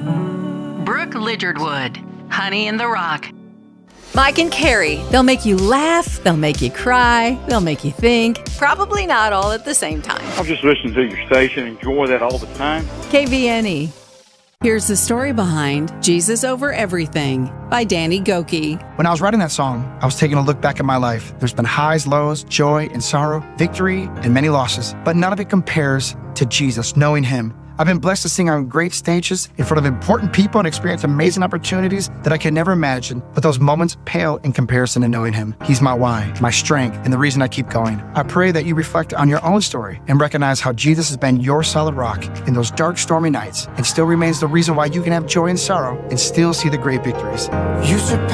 Brooke Lidgardwood, Honey in the Rock. Mike and Carrie, they'll make you laugh, they'll make you cry, they'll make you think. Probably not all at the same time. I'm just listening to your station, enjoy that all the time. KVNE. Here's the story behind Jesus Over Everything by Danny Gokey. When I was writing that song, I was taking a look back at my life. There's been highs, lows, joy and sorrow, victory and many losses, but none of it compares to Jesus, knowing Him. I've been blessed to sing on great stages in front of important people and experience amazing opportunities that I can never imagine, but those moments pale in comparison to knowing Him. He's my why, my strength, and the reason I keep going. I pray that you reflect on your own story and recognize how Jesus has been your solid rock in those dark, stormy nights and still remains the reason why you can have joy and sorrow and still see the great victories.